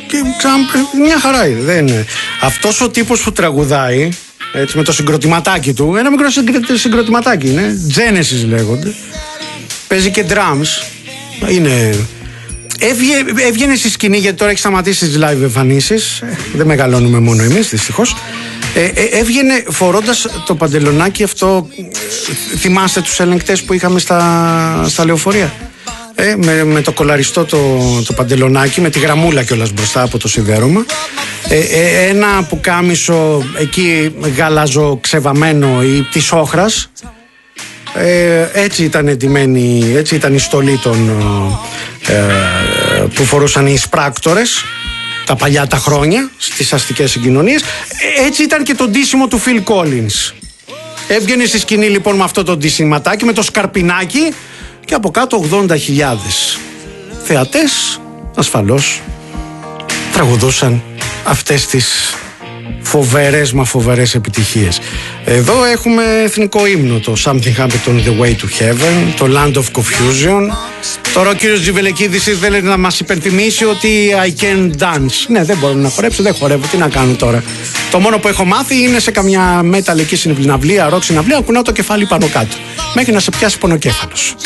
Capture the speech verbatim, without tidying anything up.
Και ξανά, μια χαρά είναι, δεν είναι. Αυτός ο τύπος που τραγουδάει, έτσι, με το συγκροτηματάκι του, ένα μικρό συγκροτηματάκι είναι, Genesis λέγονται, παίζει και drums, είναι... Έβγε, έβγαινε στη σκηνή, γιατί τώρα έχει σταματήσει τις live εμφανίσεις, δεν μεγαλώνουμε μόνο εμείς δυστυχώς. ε, ε, Έβγαινε φορώντας το παντελονάκι αυτό, θυμάστε τους ελεγκτές που είχαμε στα, στα λεωφορεία, ε, με, με το κολαριστό το, το παντελονάκι, με τη γραμμούλα κιόλας μπροστά από το σιδέρωμα, ε, ε, ένα πουκάμισο εκεί γαλάζο ξεβαμένο ή της όχρας. Ε, έτσι ήταν εντυμένη, έτσι ήταν η στολή των, ε, που φορούσαν οι εισπράκτορες τα παλιά τα χρόνια στις αστικές συγκοινωνίες. Έτσι ήταν και το ντύσιμο του Phil Collins. Έβγαινε στη σκηνή λοιπόν με αυτό το ντύσιματάκι, με το σκαρπινάκι, και από κάτω ογδόντα χιλιάδες θεατές ασφαλώς τραγουδούσαν αυτές τις φοβερές μα φοβερές επιτυχίες. Εδώ έχουμε εθνικό ύμνο, το Something Happened on the Way to Heaven, το Land of Confusion. Τώρα ο κύριος Τζιβελεκίδης ήθελε να μας υπενθυμίσει ότι I can dance. Ναι, δεν μπορώ να χορέψω, δεν χορεύω, τι να κάνω τώρα. Το μόνο που έχω μάθει είναι σε καμιά μεταλλική συναυλία, ροκ συναυλία, κουνάω το κεφάλι πάνω κάτω μέχρι να σε πιάσει πονοκέφαλος.